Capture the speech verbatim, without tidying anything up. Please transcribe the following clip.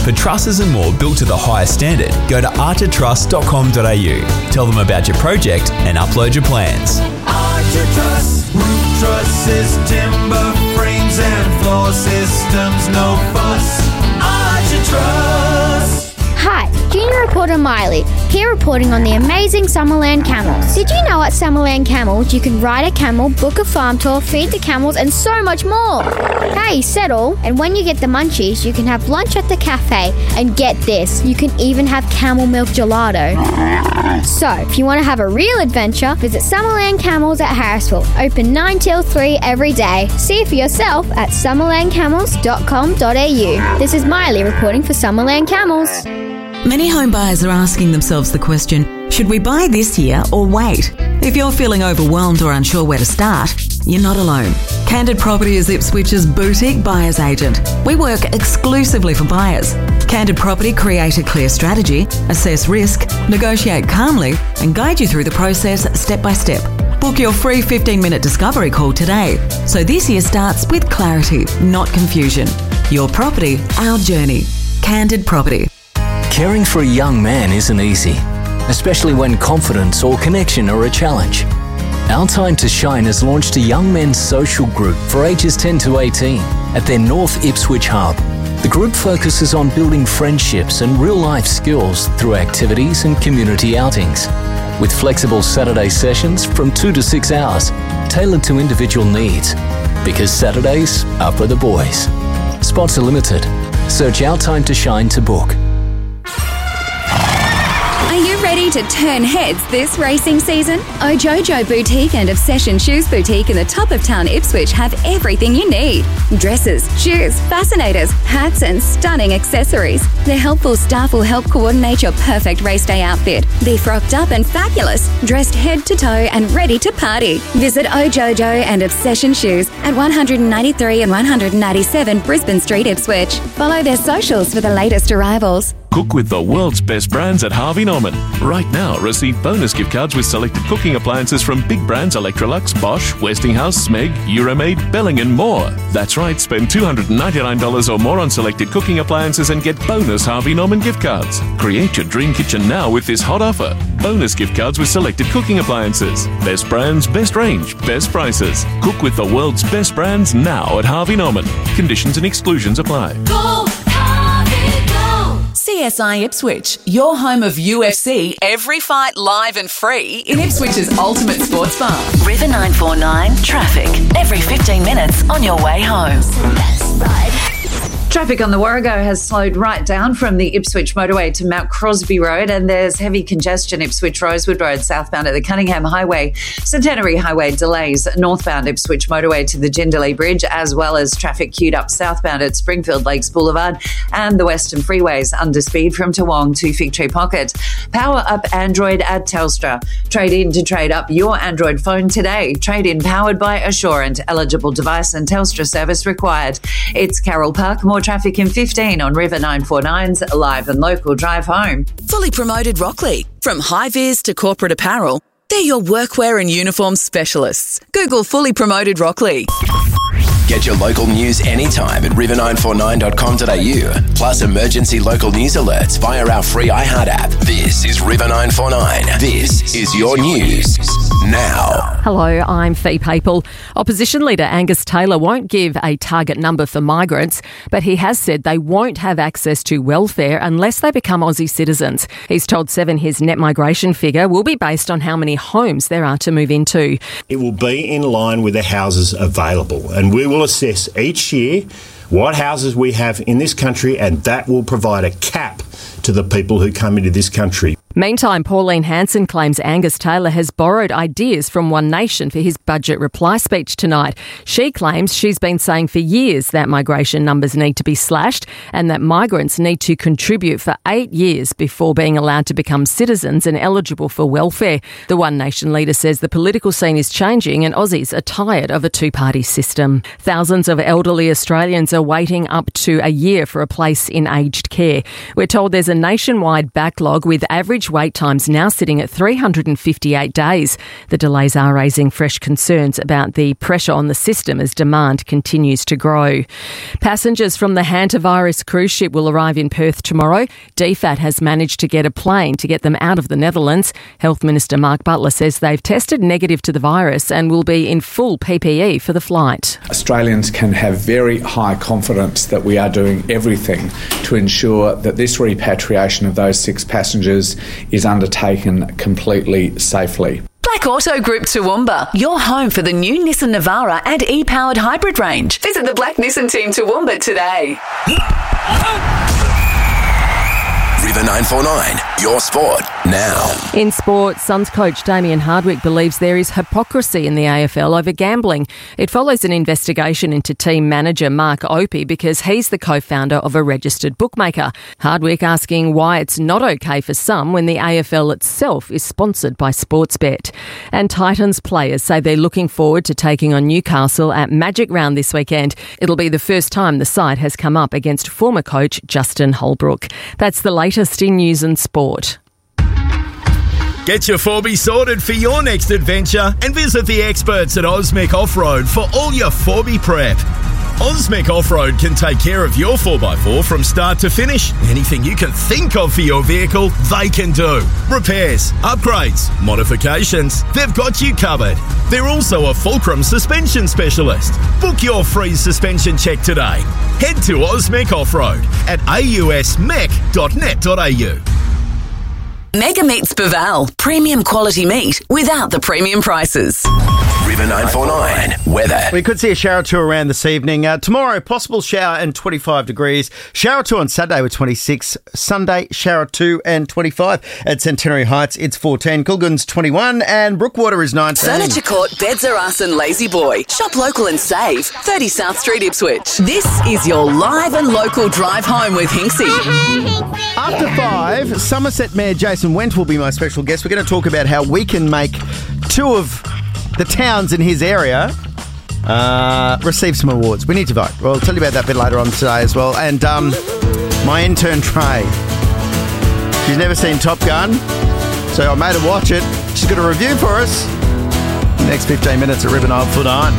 For trusses and more built to the highest standard, go to archer truss dot com dot a u. Tell them about your project and upload your plans. Archer Truss, roof trusses, timber frames and floor systems, no fuss. Archer Truss. Hi, Junior Reporter Miley, here reporting on the amazing Summerland camels. Did you know at Summerland Camels you can ride a camel, book a farm tour, feed the camels and so much more? Hey, settle! And when you get the munchies, you can have lunch at the cafe. And get this, you can even have camel milk gelato. So, if you want to have a real adventure, visit Summerland Camels at Harrisville. Open nine till three every day. See it for yourself at summerland camels dot com dot a u. This is Miley reporting for Summerland Camels. Many home buyers are asking themselves the question, should we buy this year or wait? If you're feeling overwhelmed or unsure where to start, you're not alone. Candid Property is Ipswich's boutique buyer's agent. We work exclusively for buyers. Candid Property create a clear strategy, assess risk, negotiate calmly, and guide you through the process step by step. Book your free fifteen-minute discovery call today. So this year starts with clarity, not confusion. Your property, our journey. Candid Property. Caring for a young man isn't easy, especially when confidence or connection are a challenge. Our Time to Shine has launched a young men's social group for ages ten to eighteen at their North Ipswich hub. The group focuses on building friendships and real-life skills through activities and community outings, with flexible Saturday sessions from two to six hours, tailored to individual needs. Because Saturdays are for the boys. Spots are limited. Search Our Time to Shine to book. Are you ready to turn heads this racing season? Ojojo Boutique and Obsession Shoes Boutique in the top of town Ipswich have everything you need. Dresses, shoes, fascinators, hats and stunning accessories. Their helpful staff will help coordinate your perfect race day outfit. Be frocked up and fabulous, dressed head to toe and ready to party. Visit Ojojo and Obsession Shoes at one ninety-three and one ninety-seven Brisbane Street, Ipswich. Follow their socials for the latest arrivals. Cook with the world's best brands at Harvey Norman. Right now, receive bonus gift cards with selected cooking appliances from big brands Electrolux, Bosch, Westinghouse, Smeg, Euromaid, Belling and more. That's right, spend two hundred ninety-nine dollars or more on selected cooking appliances and get bonus Harvey Norman gift cards. Create your dream kitchen now with this hot offer. Bonus gift cards with selected cooking appliances. Best brands, best range, best prices. Cook with the world's best brands now at Harvey Norman. Conditions and exclusions apply. Go, Harvey, go! C S I Ipswich, your home of U F C, every fight live and free in Ipswich's ultimate sports bar. River nine four nine, traffic, every fifteen minutes on your way home. Best ride. Traffic on the Warrego has slowed right down from the Ipswich motorway to Mount Crosby Road, and there's heavy congestion Ipswich Rosewood Road southbound at the Cunningham Highway. Centenary Highway delays northbound Ipswich motorway to the Jindalee Bridge, as well as traffic queued up southbound at Springfield Lakes Boulevard and the Western Freeways under speed from Toowong to Fig Tree Pocket. Power up Android at Telstra. Trade in to trade up your Android phone today. Trade in powered by Assurant. Eligible device and Telstra service required. It's Carroll Park. More traffic in fifteen on River nine four nine's live and local drive home. Fully promoted Rockley. From high-vis to corporate apparel, they're your workwear and uniform specialists. Google Fully Promoted Rockley. Get your local news anytime at river nine four nine dot com dot a u. Plus emergency local news alerts via our free iHeart app. This is River nine four nine. This is your news now. Hello, I'm Fee Papel. Opposition leader Angus Taylor won't give a target number for migrants, but he has said they won't have access to welfare unless they become Aussie citizens. He's told Seven his net migration figure will be based on how many homes there are to move into. It will be in line with the houses available, and we will assess each year what houses we have in this country, and that will provide a cap to the people who come into this country. Meantime, Pauline Hanson claims Angus Taylor has borrowed ideas from One Nation for his budget reply speech tonight. She claims she's been saying for years that migration numbers need to be slashed and that migrants need to contribute for eight years before being allowed to become citizens and eligible for welfare. The One Nation leader says the political scene is changing and Aussies are tired of a two-party system. Thousands of elderly Australians are waiting up to a year for a place in aged care. We're told there's a nationwide backlog with average average wait times now sitting at three hundred fifty-eight days. The delays are raising fresh concerns about the pressure on the system as demand continues to grow. Passengers from the Hantavirus cruise ship will arrive in Perth tomorrow. D F A T has managed to get a plane to get them out of the Netherlands. Health Minister Mark Butler says they've tested negative to the virus and will be in full P P E for the flight. Australians can have very high confidence that we are doing everything to ensure that this repatriation of those six passengers is undertaken completely safely. Black Auto Group Toowoomba, your home for the new Nissan Navara and e-powered hybrid range. Visit the Black Nissan team Toowoomba today. River nine four nine, your sport now. In sport, Suns coach Damien Hardwick believes there is hypocrisy in the A F L over gambling. It follows an investigation into team manager Mark Opie because he's the co-founder of a registered bookmaker. Hardwick asking why it's not okay for some when the A F L itself is sponsored by Sportsbet. And Titans players say they're looking forward to taking on Newcastle at Magic Round this weekend. It'll be the first time the side has come up against former coach Justin Holbrook. That's the latest in news and sport. Get your four B sorted for your next adventure and visit the experts at Osmec Off-Road for all your four B prep. Osmec Off-Road can take care of your four by four from start to finish. Anything you can think of for your vehicle, they can do. Repairs, upgrades, modifications, they've got you covered. They're also a Fulcrum suspension specialist. Book your free suspension check today. Head to Osmec Off-Road at a u s mec dot net dot a u. Mega Meats Baval, premium quality meat without the premium prices. River nine four nine, weather. We could see a shower or two around this evening. Uh, tomorrow, possible shower and twenty-five degrees. Shower two on Saturday with twenty-six. Sunday, shower two and twenty-five. At Centenary Heights, it's fourteen. Coolgard's twenty-one and Brookwater is nineteen. Furniture Court, Beds Are Us and Lazy Boy. Shop local and save. thirty South Street, Ipswich. This is your live and local drive home with Hinksy. After five, Somerset Mayor Jason Wendt will be my special guest. We're going to talk about how we can make two of the towns in his area uh, receive some awards. We need to vote. Well, I'll tell you about that a bit later on today as well. And um, my intern, Trey. She's never seen Top Gun, so I made her watch it. She's got a review for us. Next fifteen minutes at River nine four nine.